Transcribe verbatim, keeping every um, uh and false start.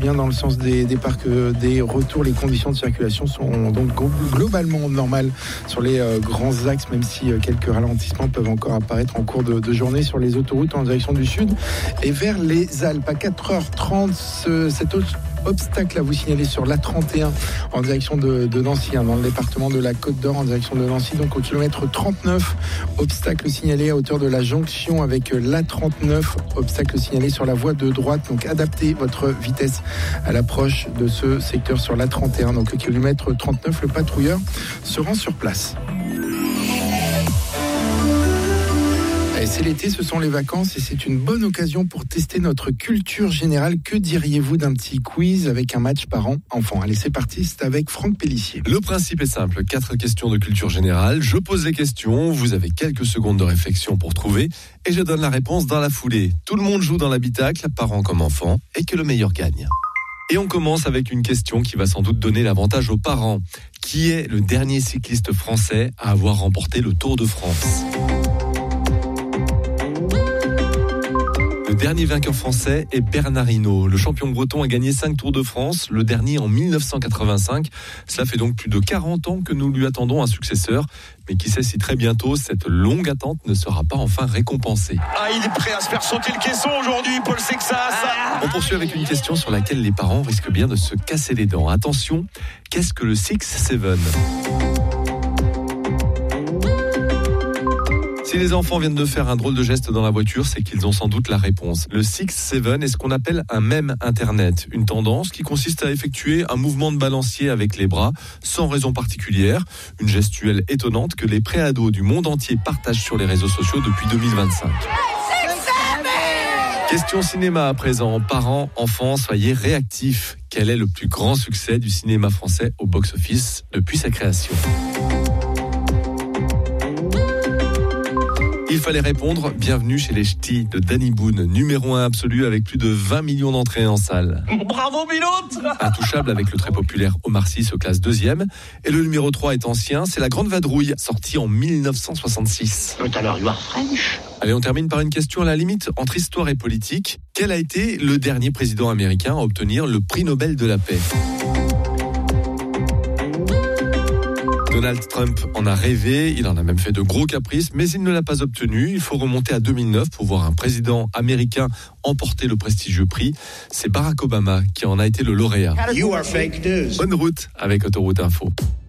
bien dans le sens des départs que des retours. Les conditions de circulation sont donc globalement normales sur les euh, grands axes, même si euh, quelques ralentissements peuvent encore apparaître en cours de, de journée sur les autoroutes en direction du sud et vers les Alpes. À quatre heures trente, ce, cet autre obstacle à vous signaler sur l'A trente et un en direction de, de Nancy, hein, dans le département de la Côte d'Or en direction de Nancy, donc au kilomètre trente-neuf, obstacle signalé à hauteur de la jonction avec l'A trente-neuf, obstacle signalé sur la voie de droite, donc adaptez votre vitesse à l'approche de ce secteur sur l'A trente et un, donc au kilomètre trente-neuf, le patrouilleur se rend sur place. Et c'est l'été, ce sont les vacances et c'est une bonne occasion pour tester notre culture générale. Que diriez-vous d'un petit quiz avec un match parents-enfants ? Allez, c'est parti, c'est avec Franck Pellissier. Le principe est simple, quatre questions de culture générale. Je pose les questions, vous avez quelques secondes de réflexion pour trouver et je donne la réponse dans la foulée. Tout le monde joue dans l'habitacle, parents comme enfants, et que le meilleur gagne. Et on commence avec une question qui va sans doute donner l'avantage aux parents. Qui est le dernier cycliste français à avoir remporté le Tour de France ? Le dernier vainqueur français est Bernard Hinault. Le champion breton a gagné cinq Tours de France, le dernier en dix-neuf cent quatre-vingt-cinq. Cela fait donc plus de quarante ans que nous lui attendons un successeur. Mais qui sait si très bientôt, cette longue attente ne sera pas enfin récompensée. Ah, il est prêt à se faire sauter le caisson aujourd'hui, Paul Sexas. On poursuit avec une question sur laquelle les parents risquent bien de se casser les dents. Attention, qu'est-ce que le six seven ? Si les enfants viennent de faire un drôle de geste dans la voiture, c'est qu'ils ont sans doute la réponse. Le six seven est ce qu'on appelle un mème internet, une tendance qui consiste à effectuer un mouvement de balancier avec les bras, sans raison particulière, une gestuelle étonnante que les préados du monde entier partagent sur les réseaux sociaux depuis deux mille vingt-cinq. Question cinéma à présent. Parents, enfants, soyez réactifs. Quel est le plus grand succès du cinéma français au box-office depuis sa création ? Il fallait répondre, bienvenue chez les Ch'tis de Danny Boone, numéro un absolu avec plus de vingt millions d'entrées en salle. Bravo Biloute. Intouchable avec le très populaire Omar Sy se classe deuxième. Et le numéro trois est ancien, c'est La Grande Vadrouille, sorti en dix-neuf cent soixante-six. But alors you are French. Allez, on termine par une question à la limite entre histoire et politique. Quel a été le dernier président américain à obtenir le prix Nobel de la paix ? Donald Trump en a rêvé, il en a même fait de gros caprices, mais il ne l'a pas obtenu. Il faut remonter à deux mille neuf pour voir un président américain emporter le prestigieux prix. C'est Barack Obama qui en a été le lauréat. You are fake news. Bonne route avec Autoroute Info.